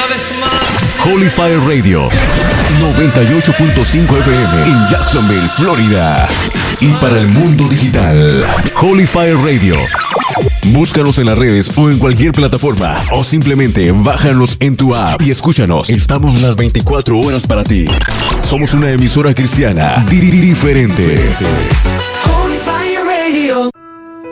una vez más. Holy Fire Radio 98.5 FM en Jacksonville, Florida. Y para el mundo digital, Holy Fire Radio. Búscanos en las redes o en cualquier plataforma, o simplemente bájanos en tu app y escúchanos. Estamos las 24 horas para ti. Somos una emisora cristiana diferente.